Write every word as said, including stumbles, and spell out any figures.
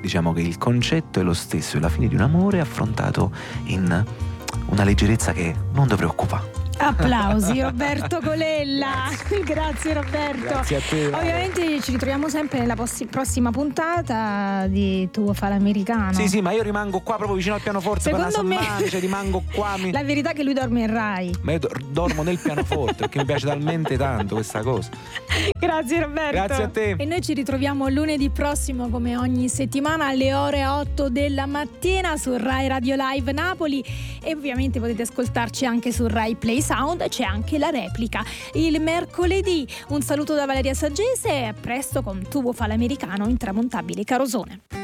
diciamo che il concetto è lo stesso, è la fine di un amore affrontato in una leggerezza che non ti preoccupa. Applausi Roberto Colella. Grazie, Grazie Roberto. Grazie a te. Ovviamente ci ritroviamo sempre nella possi- prossima puntata di Tu fa l'americano. Sì, sì, ma io rimango qua proprio vicino al pianoforte. Secondo per me mancia, rimango qua. Mi... La verità è che lui dorme in Rai. Ma io do- dormo nel pianoforte perché mi piace talmente tanto questa cosa. Grazie Roberto. Grazie a te. E noi ci ritroviamo lunedì prossimo come ogni settimana alle ore otto della mattina su Rai Radio Live Napoli, e ovviamente potete ascoltarci anche su Rai Play Sound, c'è anche la replica il mercoledì. Un saluto da Valeria Saggese e a presto con Tu fa l'americano intramontabile Carosone.